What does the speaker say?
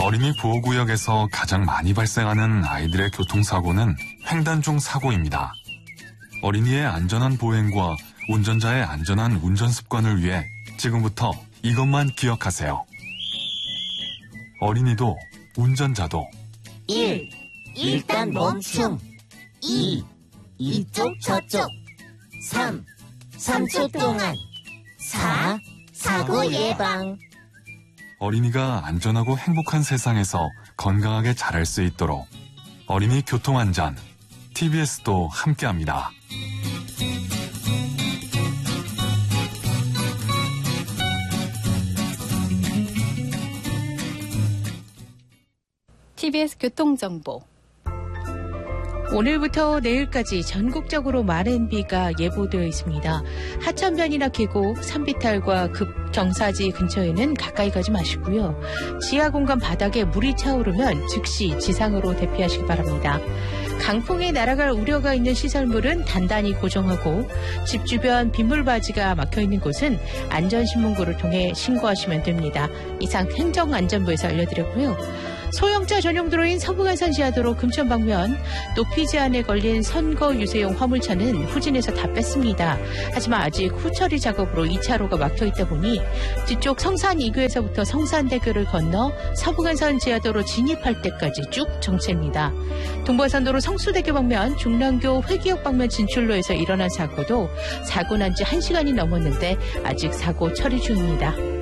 어린이 보호구역에서 가장 많이 발생하는 아이들의 교통사고는 횡단 중 사고입니다. 어린이의 안전한 보행과 운전자의 안전한 운전 습관을 위해 지금부터 이것만 기억하세요. 어린이도 운전자도 1. 일단 멈춤. 2. 이쪽 저쪽. 3. 3초 동안. 4. 사고 예방. 어린이가 안전하고 행복한 세상에서 건강하게 자랄 수 있도록 어린이 교통안전 TBS도 함께합니다. TBS 교통정보. 오늘부터 내일까지 전국적으로 마른 비가 예보되어 있습니다. 하천변이나 계곡, 산비탈과 급경사지 근처에는 가까이 가지 마시고요. 지하 공간 바닥에 물이 차오르면 즉시 지상으로 대피하시기 바랍니다. 강풍이 날아갈 우려가 있는 시설물은 단단히 고정하고 집 주변 빗물바지가 막혀있는 곳은 안전신문고를 통해 신고하시면 됩니다. 이상 행정안전부에서 알려드렸고요. 소형차 전용 도로인 서부간선 지하도로 금천 방면 높이 제한에 걸린 선거 유세용 화물차는 후진해서 다 뺐습니다. 하지만 아직 후처리 작업으로 2차로가 막혀있다 보니 뒤쪽 성산 2교에서부터 성산대교를 건너 서부간선 지하도로 진입할 때까지 쭉 정체입니다. 동부간선도로 성수대교 방면 중랑교 회기역 방면 진출로에서 일어난 사고도 사고 난 지 1시간이 넘었는데 아직 사고 처리 중입니다.